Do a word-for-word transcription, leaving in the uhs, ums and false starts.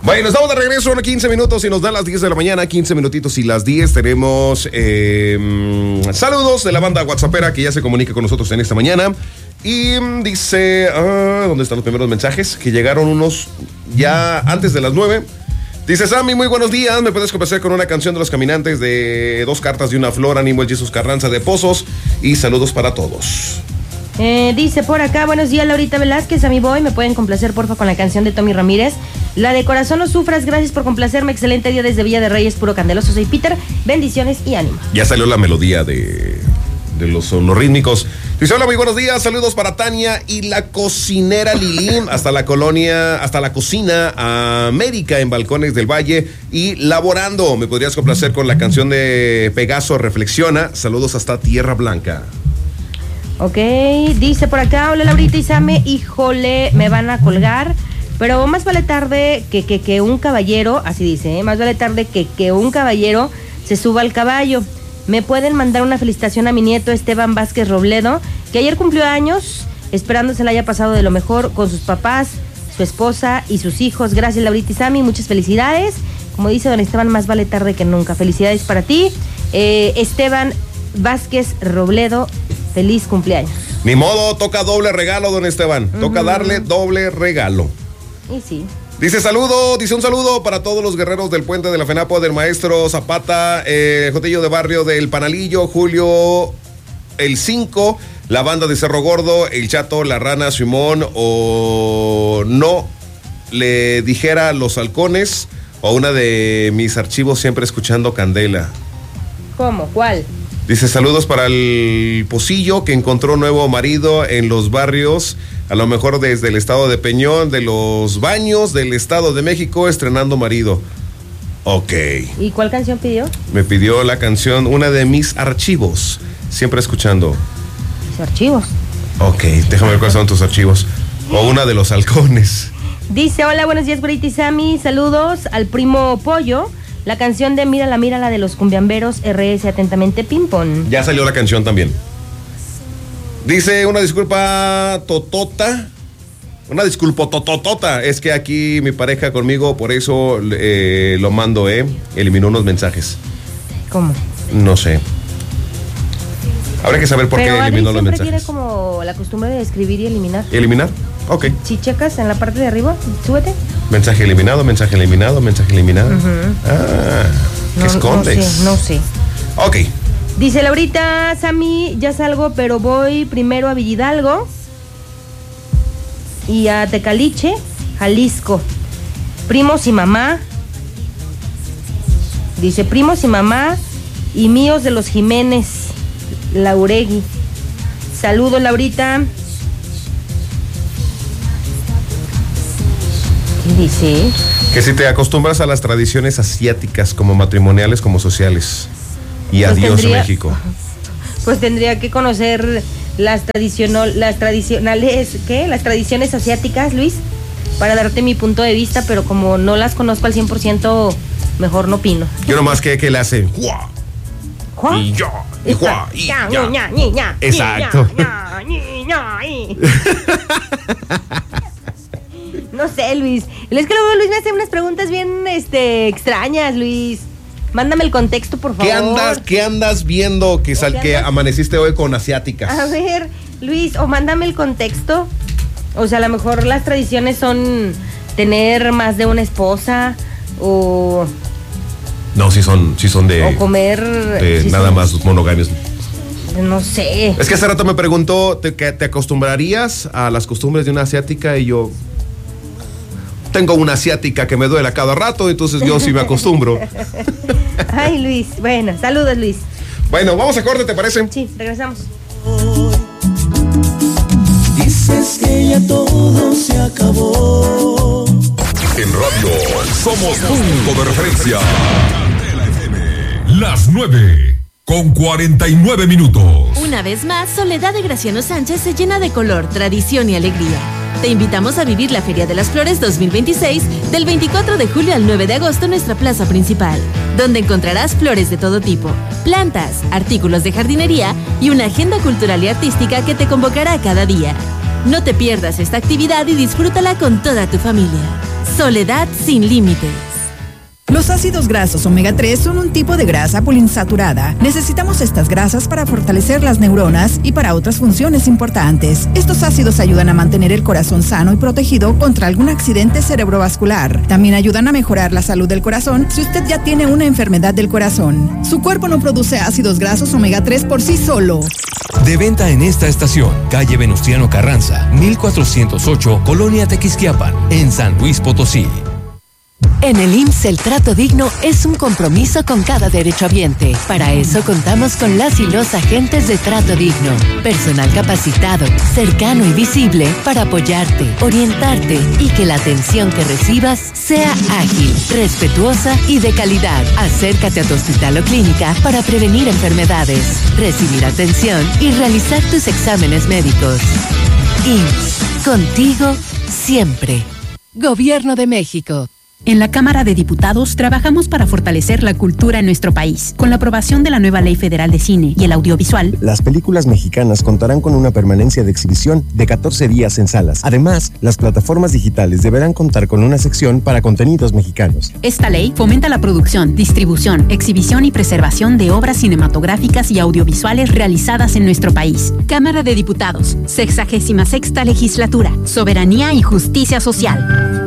Bueno, estamos de regreso a quince minutos y nos dan las diez de la mañana, quince minutitos y las diez. Tenemos eh, saludos de la banda WhatsAppera que ya se comunica con nosotros en esta mañana. Y dice, ah, ¿dónde están los primeros mensajes? Que llegaron unos ya antes de las nueve. Dice, Sammy, muy buenos días. ¿Me puedes complacer con una canción de Los Caminantes de Dos Cartas de una Flor? Animo el Jesús Carranza de Pozos. Y saludos para todos. Eh, dice por acá, buenos días, Laurita Velázquez, a mi boy, me pueden complacer porfa con la canción de Tommy Ramírez, la de Corazón no sufras, gracias por complacerme, excelente día desde Villa de Reyes, puro candeloso, soy Peter, bendiciones y ánimo. Ya salió la melodía de, de los sonorítmicos. Dice, hola, muy buenos días, saludos para Tania y la cocinera Lilín, hasta la colonia, hasta la cocina América en Balcones del Valle y laborando. ¿Me podrías complacer con la canción de Pegaso Reflexiona? Saludos hasta Tierra Blanca. Ok, dice por acá, hola Laurita y Same, híjole, me van a colgar, pero más vale tarde que, que, que un caballero, así dice, ¿eh? más vale tarde que, que un caballero se suba al caballo. Me pueden mandar una felicitación a mi nieto Esteban Vázquez Robledo, que ayer cumplió años, esperando se la haya pasado de lo mejor con sus papás, su esposa y sus hijos. Gracias Laurita y Same, muchas felicidades. Como dice don Esteban, más vale tarde que nunca. Felicidades para ti, eh, Esteban Vázquez Robledo. Feliz cumpleaños. Ni modo, toca doble regalo, don Esteban. Uh-huh. Toca darle doble regalo. Y sí. Dice saludo, dice un saludo para todos los guerreros del puente de la FENAPO, del maestro Zapata, eh, Jotillo de Barrio del Panalillo, Julio el cinco, la banda de Cerro Gordo, el Chato, la Rana, Simón, o no le dijera Los Halcones, o una de mis archivos siempre escuchando Candela. ¿Cómo? ¿Cuál? Dice saludos para el Pocillo que encontró nuevo marido en los barrios, a lo mejor desde el estado de Peñón, de Los Baños, del estado de México, estrenando marido. Ok. ¿Y cuál canción pidió? Me pidió la canción, una de mis archivos, siempre escuchando. ¿Mis archivos? Ok, déjame ver cuáles son tus archivos. O una de Los Halcones. Dice, hola, buenos días, Brady Sammy, saludos al primo Pollo. La canción de Mírala, Mírala de los Cumbiamberos, R S atentamente, Pimpón. Ya salió la canción también. Dice, una disculpa totota. Una disculpa tototota. Es que aquí mi pareja conmigo, por eso eh, lo mando, ¿eh? Eliminó unos mensajes. ¿Cómo? No sé. Habrá que saber por Pero qué eliminó los mensajes. Pero tiene como la costumbre de escribir y eliminar. ¿Eliminar? Ok. Si checas en la parte de arriba, súbete. Mensaje eliminado, mensaje eliminado, mensaje eliminado. Uh-huh. Ah, ¿qué no, escondes? No sé, no sé. Ok. Dice Laurita, Sammy, ya salgo, pero voy primero a Villidalgo y a Tecaliche, Jalisco. Primos y mamá. Dice, primos y mamá y míos de los Jiménez, Lauregui. Saludos, Laurita. ¿Qué dice? Que si te acostumbras a las tradiciones asiáticas, como matrimoniales como sociales. Y pues adiós tendría, México. Pues tendría que conocer las tradicional, las tradicionales, ¿qué? Las tradiciones asiáticas, Luis, para darte mi punto de vista, pero como no las conozco al cien por ciento, mejor no opino. Yo nomás que, que le hace ¡Jua! ¿Jua? Y yo, y ¡Jua! Y ya. Ña, ña, ña, ña, exacto. Ña, ña, ña, ña. No sé, Luis. Es que luego Luis me hace unas preguntas bien este, extrañas, Luis. Mándame el contexto, por favor. ¿Qué andas, qué andas viendo que, sal, que amaneciste hoy con asiáticas? A ver, Luis, o mándame el contexto. O sea, a lo mejor las tradiciones son tener más de una esposa o... No, sí son, sí son de... O comer... De sí nada son, más monogamios. No sé. Es que hace rato me preguntó, ¿te, que, ¿te acostumbrarías a las costumbres de una asiática? Y yo... Tengo una asiática que me duele a cada rato, entonces yo sí me acostumbro. Ay, Luis. Bueno, saludos, Luis. Bueno, vamos a corte, ¿te parece? Sí, regresamos. Dices que ya todo se acabó. En radio somos punto de referencia. Las nueve con cuarenta y nueve minutos. Una vez más, Soledad de Graciano Sánchez se llena de color, tradición y alegría. Te invitamos a vivir la Feria de las Flores dos mil veintiséis del veinticuatro de julio al nueve de agosto en nuestra plaza principal, donde encontrarás flores de todo tipo, plantas, artículos de jardinería y una agenda cultural y artística que te convocará cada día. No te pierdas esta actividad y disfrútala con toda tu familia. Soledad sin límites. Los ácidos grasos omega tres son un tipo de grasa poliinsaturada. Necesitamos estas grasas para fortalecer las neuronas y para otras funciones importantes. Estos ácidos ayudan a mantener el corazón sano y protegido contra algún accidente cerebrovascular. También ayudan a mejorar la salud del corazón si usted ya tiene una enfermedad del corazón. Su cuerpo no produce ácidos grasos omega tres por sí solo. De venta en esta estación, calle Venustiano Carranza, mil cuatrocientos ocho, Colonia Tequisquiapan, en San Luis Potosí. En el I M S S el trato digno es un compromiso con cada derechohabiente. Para eso contamos con las y los agentes de trato digno. Personal capacitado, cercano y visible para apoyarte, orientarte y que la atención que recibas sea ágil, respetuosa y de calidad. Acércate a tu hospital o clínica para prevenir enfermedades, recibir atención y realizar tus exámenes médicos. I M S S, contigo siempre. Gobierno de México. En la Cámara de Diputados trabajamos para fortalecer la cultura en nuestro país. Con la aprobación de la nueva Ley Federal de Cine y el Audiovisual, las películas mexicanas contarán con una permanencia de exhibición de catorce días en salas. Además, las plataformas digitales deberán contar con una sección para contenidos mexicanos. Esta ley fomenta la producción, distribución, exhibición y preservación de obras cinematográficas y audiovisuales realizadas en nuestro país. Cámara de Diputados, sexagésima sexta legislatura, Soberanía y Justicia Social.